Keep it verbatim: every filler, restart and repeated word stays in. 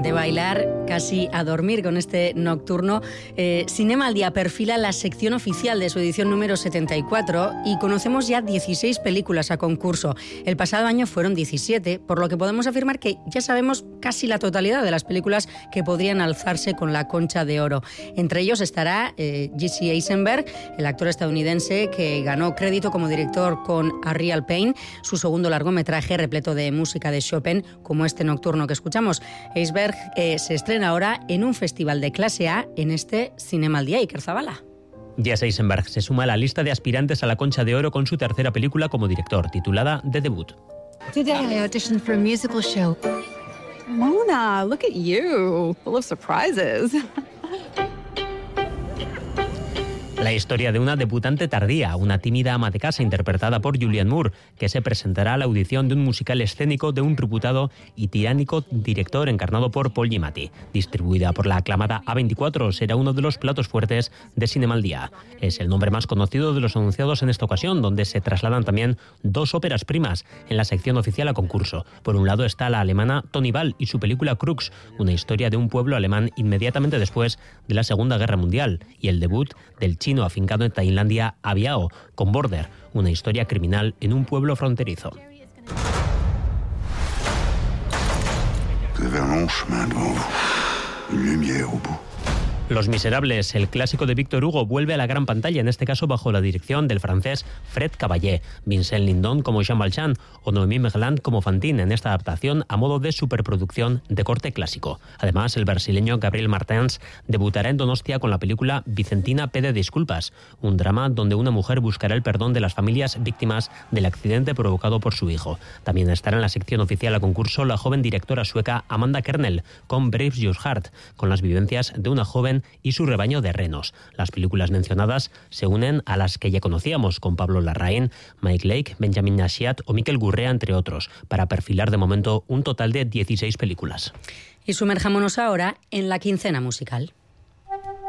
de bailar casi a dormir con este nocturno. Eh, Cinema al Día perfila la sección oficial de su edición número setenta y cuatro y conocemos ya dieciséis películas a concurso. El pasado año fueron diecisiete, por lo que podemos afirmar que ya sabemos casi la totalidad de las películas que podrían alzarse con la Concha de Oro. Entre ellos estará eh, Jesse Eisenberg, el actor estadounidense que ganó crédito como director con A Real Pain, su segundo largometraje repleto de música de Chopin, como este nocturno que escuchamos. Eisenberg eh, se estrena ahora en un festival de clase A en este Cinema al Día. Iker Zabala. Jesse Eisenberg se suma a la lista de aspirantes a la Concha de Oro con su tercera película como director, titulada The Debut. Today I auditioned for a musical show. Mona, look at you, full of surprises. La historia de una debutante tardía, una tímida ama de casa interpretada por Julianne Moore, que se presentará a la audición de un musical escénico de un reputado y tiránico director encarnado por Paul Giamatti. Distribuida por la aclamada A veinticuatro, será uno de los platos fuertes de Cinema al Día. Es el nombre más conocido de los anunciados en esta ocasión, donde se trasladan también dos óperas primas en la sección oficial a concurso. Por un lado está la alemana Toni Ball y su película Crux, una historia de un pueblo alemán inmediatamente después de la Segunda Guerra Mundial, y el debut del chino afincado en Tailandia, Abiao, con Border, una historia criminal en un pueblo fronterizo. Los Miserables, el clásico de Víctor Hugo, vuelve a la gran pantalla, en este caso bajo la dirección del francés Fred Caballé, Vincent Lindon como Jean Valjean o Noémie Merlant como Fantine en esta adaptación a modo de superproducción de corte clásico. Además, el brasileño Gabriel Martins debutará en Donostia con la película Vicentina pide disculpas, un drama donde una mujer buscará el perdón de las familias víctimas del accidente provocado por su hijo. También estará en la sección oficial a concurso la joven directora sueca Amanda Kernel con Braves Your Heart, con las vivencias de una joven y su rebaño de renos. Las películas mencionadas se unen a las que ya conocíamos, con Pablo Larraín, Mike Lake, Benjamin Nashiat o Miquel Gurrea, entre otros, para perfilar de momento un total de dieciséis películas. Y sumerjámonos ahora en la quincena musical.